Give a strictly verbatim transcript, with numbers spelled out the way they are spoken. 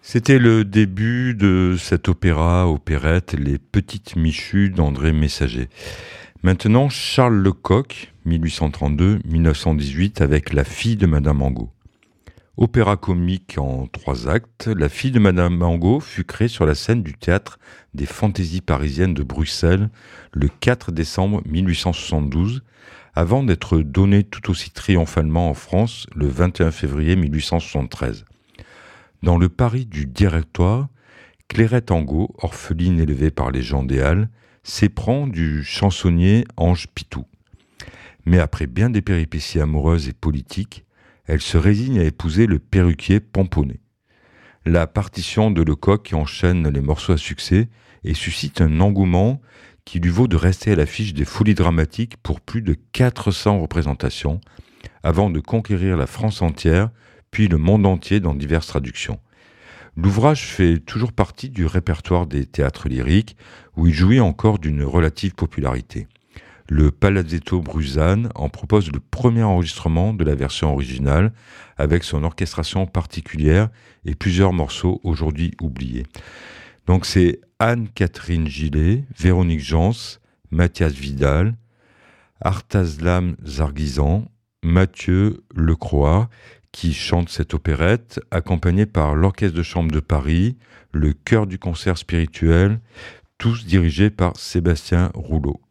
C'était le début de cet opéra, opérette, Les Petites Michues d'André Messager. Maintenant, Charles Lecoq, mille huit cent trente-deux à mille neuf cent dix-huit, avec La Fille de Madame Angot. Opéra comique en trois actes, La Fille de Madame Angot fut créée sur la scène du théâtre des Fantaisies parisiennes de Bruxelles le quatre décembre mille huit cent soixante-douze, avant d'être donnée tout aussi triomphalement en France le vingt et un février mille huit cent soixante-treize. Dans le Paris du Directoire, Clairette Angot, orpheline élevée par les gens des Halles, s'éprend du chansonnier Ange Pitou. Mais après bien des péripéties amoureuses et politiques, elle se résigne à épouser le perruquier Pomponnet. La partition de Lecoq enchaîne les morceaux à succès et suscite un engouement qui lui vaut de rester à l'affiche des Folies Dramatiques pour plus de quatre cents représentations, avant de conquérir la France entière, puis le monde entier dans diverses traductions. L'ouvrage fait toujours partie du répertoire des théâtres lyriques, où il jouit encore d'une relative popularité. Le Palazzetto Bruzane en propose le premier enregistrement de la version originale, avec son orchestration particulière et plusieurs morceaux aujourd'hui oubliés. Donc c'est Anne-Catherine Gillet, Véronique Jans, Mathias Vidal, Artaslam Zargizan, Mathieu Lecroix, qui chante cette opérette, accompagné par l'Orchestre de Chambre de Paris, le Chœur du Concert Spirituel, tous dirigés par Sébastien Rouleau.